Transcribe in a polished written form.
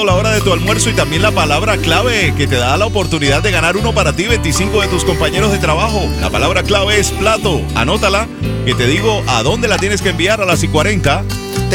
La hora de tu almuerzo y también la palabra clave que te da la oportunidad de ganar uno para ti, 25 de tus compañeros de trabajo. La palabra clave es plato. Anótala, que te digo a dónde la tienes que enviar a las y 40.